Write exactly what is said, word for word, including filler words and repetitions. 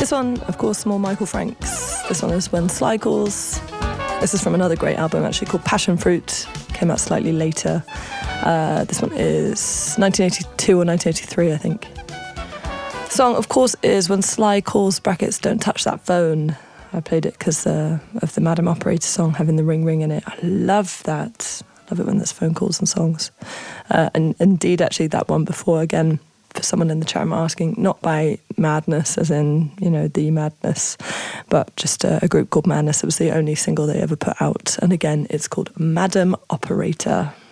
This one, of course, more Michael Franks. This one is When Sly Calls. This is from another great album, actually, called Passion Fruit. Came out slightly later. Uh, this one is nineteen eighty-two or nineteen eighty-three, I think. The song, of course, is When Sly Calls, brackets, Don't Touch That Phone. I played it because uh, of the Madam Operator song having the ring ring in it. I love that. I love it when there's phone calls and songs. Uh, and indeed, actually, that one before, again, for someone in the chat, I'm asking, not by Madness, as in, you know, the Madness, but just a, a group called Madness. It was the only single they ever put out. And again, it's called Madam Operator.